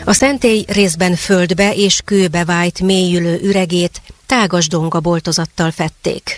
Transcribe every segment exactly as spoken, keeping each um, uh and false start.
A szentély részben földbe és kőbe vájt mélyülő üregét tágas dongaboltozattal fedték.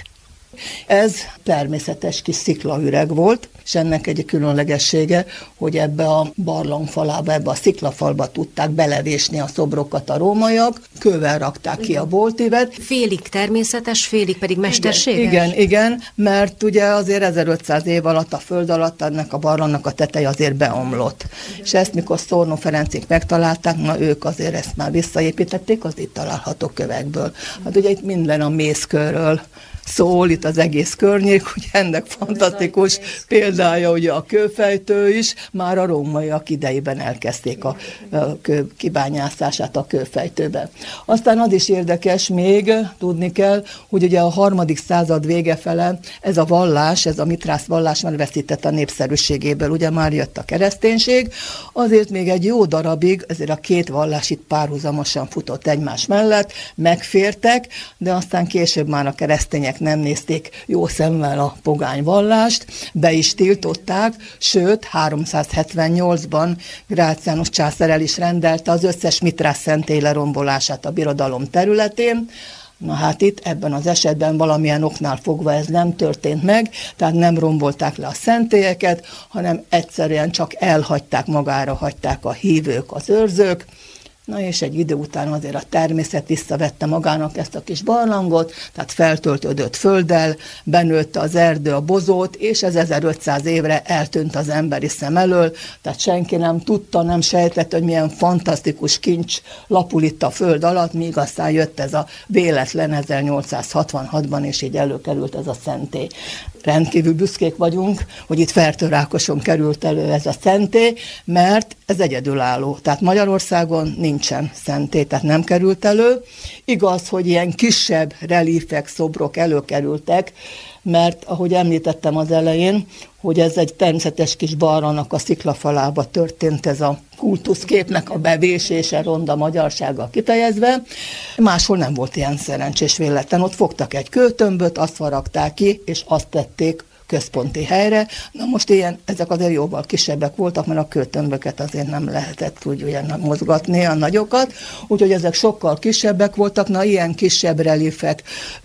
Ez természetes kis sziklaüreg volt, és ennek egy különlegessége, hogy ebbe a barlangfalába, ebbe a sziklafalba tudták belevésni a szobrokat a rómaiak, kővel rakták ki a boltívet. Félig természetes, félig pedig mesterséges? Igen, igen, igen, mert ugye azért ezerötszáz év alatt a föld alatt ennek a barlangnak a teteje azért beomlott. Igen. És ezt mikor Szornó Ferencék megtalálták, na ők azért ezt már visszaépítették az itt található kövekből. Hát ugye itt minden a mészkőről szól, itt az egész környék, ugye ennek fantasztikus példája ugye a kőfejtő is, már a rómaiak idejében elkezdték a, a kő kibányászását a kőfejtőbe. Aztán az is érdekes még, tudni kell, hogy ugye a harmadik század vége fele ez a vallás, ez a mitrász vallás már veszített a népszerűségéből, ugye már jött a kereszténység, azért még egy jó darabig, ezért a két vallás itt párhuzamosan futott egymás mellett, megfértek, de aztán később már a keresztények nem nézték jó szemmel a pogány vallást, be is tiltották, sőt, háromszázhetvennyolcban Gráciánus császár el is rendelte az összes mitrász szentély lerombolását a birodalom területén. Na hát itt ebben az esetben valamilyen oknál fogva ez nem történt meg, tehát nem rombolták le a szentélyeket, hanem egyszerűen csak elhagyták, magára hagyták a hívők, az őrzők. Na és egy idő után azért a természet visszavette magának ezt a kis barlangot, tehát feltöltődött földdel, benőtte az erdő a bozót, és ez ezerötszáz évre eltűnt az emberi szem elől, tehát senki nem tudta, nem sejtett, hogy milyen fantasztikus kincs lapul itt a föld alatt, míg aztán jött ez a véletlen ezernyolcszázhatvanhatban, és így előkerült ez a szentély. Rendkívül büszkék vagyunk, hogy itt Fertőrákoson került elő ez a szentély, mert ez egyedülálló. Tehát Magyarországon nincsen szentély, tehát nem került elő. Igaz, hogy ilyen kisebb relífek, szobrok előkerültek, mert ahogy említettem az elején, hogy ez egy természetes kis barlangnak a sziklafalába történt ez a kultuszképnek a bevésése, ronda magyarsággal kifejezve. Máshol nem volt ilyen szerencsés véletlen. Ott fogtak egy kőtömböt, azt faragták ki, és azt tették központi helyre. Na most ilyen, ezek azért jóval kisebbek voltak, mert a kőtömböket azért nem lehetett úgy olyan mozgatni, a nagyokat, úgyhogy ezek sokkal kisebbek voltak, na ilyen kisebb relífek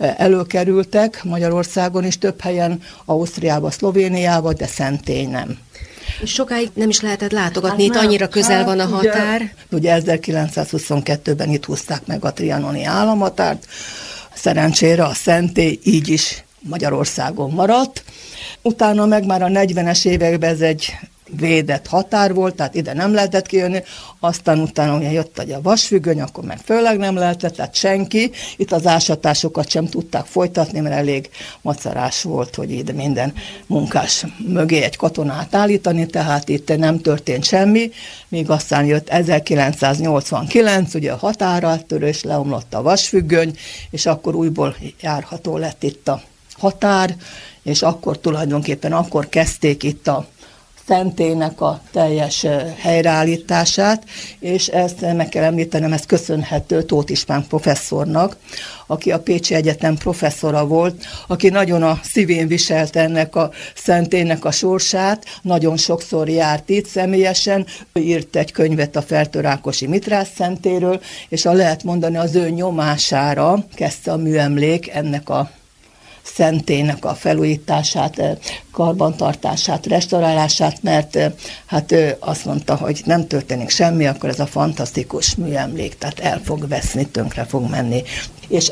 előkerültek Magyarországon is több helyen, Ausztriába, Szlovéniába, de szentély nem. És sokáig nem is lehetett látogatni, hát itt annyira közel hát, van a határ. Ugye, ugye ezerkilencszázhuszonkettőben itt húzták meg a trianoni államhatárt, szerencsére a szentély így is Magyarországon maradt. Utána meg már a negyvenes években ez egy védett határ volt, tehát ide nem lehetett kijönni, aztán utána ugye jött a vasfüggöny, akkor meg főleg nem lehetett, tehát senki. Itt az ásatásokat sem tudták folytatni, mert elég macerás volt, hogy ide minden munkás mögé egy katonát állítani, tehát itt nem történt semmi, míg aztán jött ezerkilencszáznyolcvankilenc, ugye a határáttörés, leomlott a vasfüggöny, és akkor újból járható lett itt a határ, és akkor tulajdonképpen akkor kezdték itt a szentélynek a teljes helyreállítását, és ezt meg kell említenem, ez köszönhető Tóth István professzornak, aki a Pécsi Egyetem professzora volt, aki nagyon a szívén viselte ennek a szentélynek a sorsát, nagyon sokszor járt itt személyesen, ő írt egy könyvet a Fertőrákosi mitrász szentélyről, és a lehet mondani az ő nyomására kezdte a műemlék ennek a szentélynek a felújítását, karbantartását, restaurálását, mert hát ő azt mondta, hogy nem történik semmi, akkor ez a fantasztikus műemlék, tehát el fog veszni, tönkre fog menni. És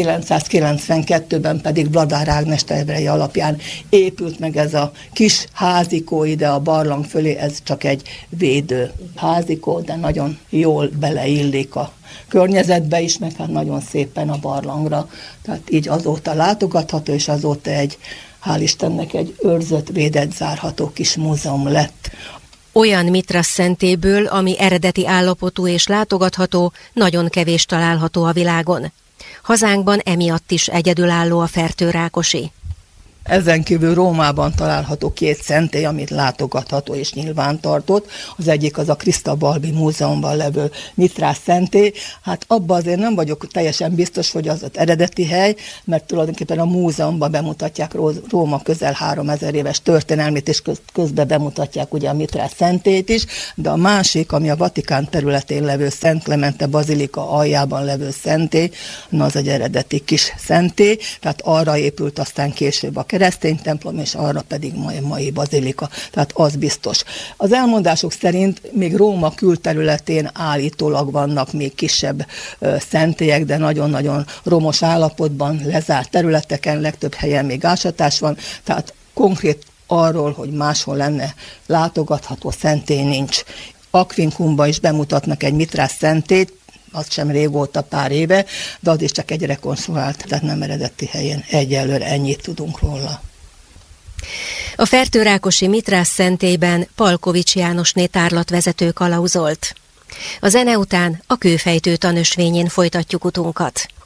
ezerkilencszázkilencvenkettőben pedig Vladár Ágnes tervei alapján épült meg ez a kis házikó ide a barlang fölé, ez csak egy védő házikó, de nagyon jól beleillik a környezetbe is, meg hát nagyon szépen a barlangra. Tehát így azóta látogatható, és azóta egy, hál' Istennek, egy őrzött, védett, zárható kis múzeum lett. Olyan mitrász szentélyből, ami eredeti állapotú és látogatható, nagyon kevés található a világon. Hazánkban emiatt is egyedülálló a Fertőrákosi. Ezen kívül Rómában található két szentély, amit látogatható és nyilvántartott. Az egyik az a Krista Balbi Múzeumban levő Mitrász szentély. Hát abban azért nem vagyok teljesen biztos, hogy az az eredeti hely, mert tulajdonképpen a múzeumban bemutatják Róma közel háromezer éves történelmét, és közben bemutatják ugye a Mitrász szentélyt is, de a másik, ami a Vatikán területén levő Szent Clemente bazilika aljában levő szentély, na az egy eredeti kis szentély, tehát arra épült aztán később a keresztény templom, és arra pedig mai, mai bazilika, tehát az biztos. Az elmondások szerint még Róma külterületén állítólag vannak még kisebb ö, szentélyek, de nagyon-nagyon romos állapotban, lezárt területeken, legtöbb helyen még ásatás van, tehát konkrét arról, hogy máshol lenne látogatható szentély nincs. Aquincumban is bemutatnak egy Mitrász szentélyt, az sem régóta, pár éve, de az is csak egy rekonstruált, tehát nem eredeti helyen. Egyelőre ennyit tudunk róla. A Fertőrákosi Mitrász szentélyben Palkovics Jánosné tárlatvezető kalauzolt. A zene után a kőfejtő tanösvényén folytatjuk utunkat.